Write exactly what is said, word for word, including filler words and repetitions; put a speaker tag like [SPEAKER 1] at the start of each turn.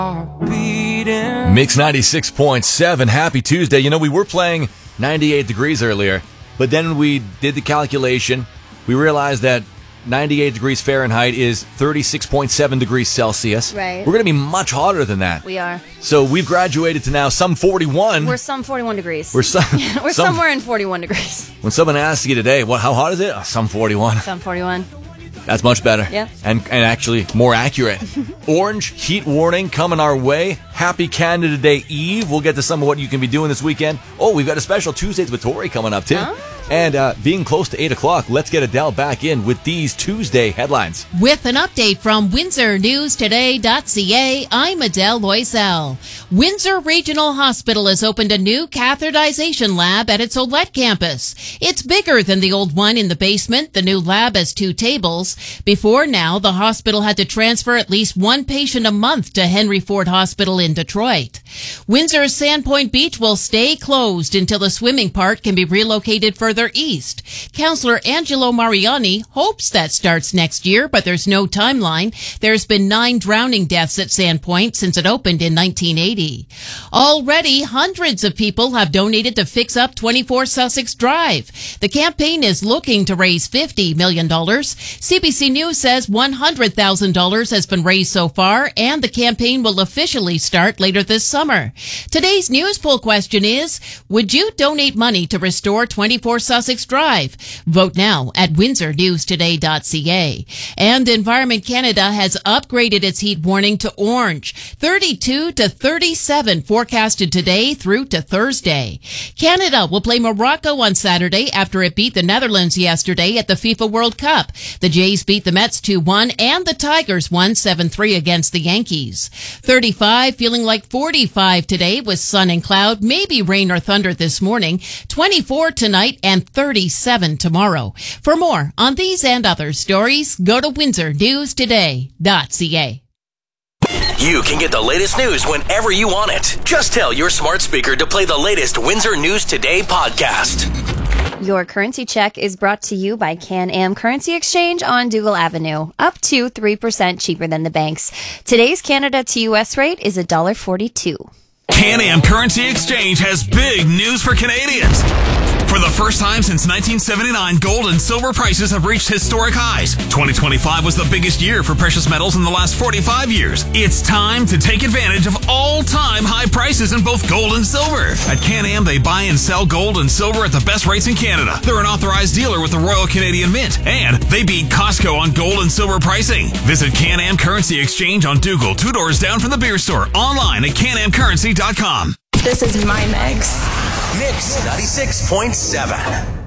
[SPEAKER 1] Mix ninety-six point seven. Happy Tuesday. You know, we were playing ninety-eight degrees earlier, but then we did the calculation. We realized that ninety-eight degrees Fahrenheit is thirty-six point seven degrees Celsius.
[SPEAKER 2] Right.
[SPEAKER 1] We're going to be much hotter than that.
[SPEAKER 2] We are.
[SPEAKER 1] So we've graduated to now some forty-one.
[SPEAKER 2] We're some forty-one degrees.
[SPEAKER 1] We're, some,
[SPEAKER 2] We're
[SPEAKER 1] some,
[SPEAKER 2] somewhere in forty-one degrees.
[SPEAKER 1] When someone asks you today, "What? How hot is it?" Oh, some forty-one.
[SPEAKER 2] Some forty-one.
[SPEAKER 1] That's much better.
[SPEAKER 2] Yeah.
[SPEAKER 1] And and actually more accurate. Orange heat warning coming our way. Happy Canada Day Eve. We'll get to some of what you can be doing this weekend. Oh, we've got a special Tuesdays with Tori coming up, too. Oh. And uh, being close to eight o'clock, let's get Adele back in with these Tuesday headlines.
[SPEAKER 3] With an update from Windsor News Today dot C A, I'm Adele Loisel. Windsor Regional Hospital has opened a new catheterization lab at its Olette campus. It's bigger than the old one in the basement. The new lab has two tables. Before now, the hospital had to transfer at least one patient a month to Henry Ford Hospital in Detroit. Windsor's Sandpoint Beach will stay closed until the swimming part can be relocated further east. Councillor Angelo Mariani hopes that starts next year, but there's no timeline. There's been nine drowning deaths at Sandpoint since it opened in nineteen eighty. Already, hundreds of people have donated to fix up twenty-four Sussex Drive. The campaign is looking to raise fifty million dollars. C B C News says one hundred thousand dollars has been raised so far, and the campaign will officially start later this summer. Today's news poll question is, would you donate money to restore twenty-four Sussex Drive? Vote now at Windsor News Today dot C A. And Environment Canada has upgraded its heat warning to orange. thirty-two to thirty-seven forecasted today through to Thursday. Canada will play Morocco on Saturday after it beat the Netherlands yesterday at the FIFA World Cup. The Jays beat the Mets two one and the Tigers won seven three against the Yankees. thirty-five, feeling like forty-five today with sun and cloud, maybe rain or thunder this morning. twenty-four tonight and thirty-seven tomorrow. For more on these and other stories, go to Windsor News Today dot C A.
[SPEAKER 4] You can get the latest news whenever you want it. Just tell your smart speaker to play the latest Windsor News Today podcast.
[SPEAKER 2] Your currency check is brought to you by Can-Am Currency Exchange on Dougal Avenue. Up to three percent cheaper than the banks. Today's Canada to U S rate is one dollar forty-two.
[SPEAKER 5] Can-Am Currency Exchange has big news for Canadians. For the first time since nineteen seventy-nine, gold and silver prices have reached historic highs. twenty twenty-five was the biggest year for precious metals in the last forty-five years. It's time to take advantage of all-time high prices in both gold and silver. At Can-Am, they buy and sell gold and silver at the best rates in Canada. They're an authorized dealer with the Royal Canadian Mint, and they beat Costco on gold and silver pricing. Visit Can-Am Currency Exchange on Dougal, two doors down from the beer store, online at can am currency dot com.
[SPEAKER 6] This is my mix.
[SPEAKER 4] Mix ninety-six point seven.